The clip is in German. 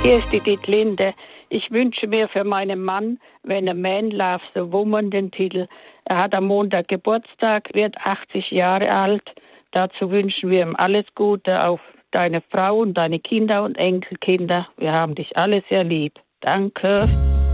Hier ist die Dietlinde. Ich wünsche mir für meinen Mann, wenn a Man Loves a Woman, den Titel. Er hat am Montag Geburtstag, wird 80 Jahre alt. Dazu wünschen wir ihm alles Gute, auf deine Frau und deine Kinder und Enkelkinder. Wir haben dich alle sehr lieb. Danke.